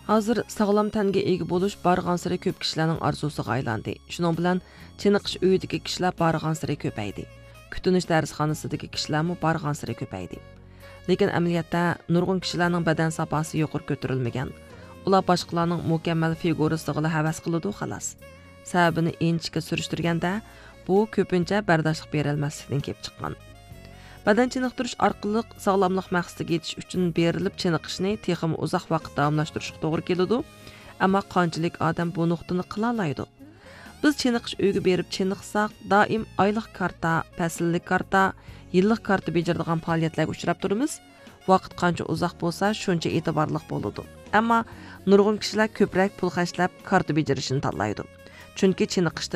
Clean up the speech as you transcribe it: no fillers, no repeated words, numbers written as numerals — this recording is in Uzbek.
Hozir sog'lom tanga ega bo'lish barg'ansiri ko'p kishilarning orzusiga aylandi. Shuning bilan chiniqish uyidagi kishilar barg'ansiri ko'paydi. Kutunish darsxonasidagi kishilarmi barg'ansiri ko'paydi. Lekin amaliyotda nurg'un kishilarning badan saposi yuqori ko'tarilmagan. Ular boshqalarning mukammal figurasiga havas qiladi xolos. Sababini inchga surishtirganda bu ko'pincha bardoshlik berilmaslikdan kelib chiqqan. Badan chiniqtirish orqali sog'lomlik maqsadiga yetish uchun berilib chiniqishni texmi uzoq vaqt davomlashtirishga to'g'ri keladi, ammo qanchalik odam bu nuqtani qila oladi? Biz chiniqish uyga berib chiniqsak, doim oylik karta, fasllik karta, yillik karta bejaradigan faoliyatlarga uchrab turamiz. Vaqt qancha uzoq bo'lsa, shuncha e'tiborli bo'ladi. Ammo nurg'un kishilar ko'proq pul xarjlab karta bejarishni tanlaydi. Chunki chiniqishda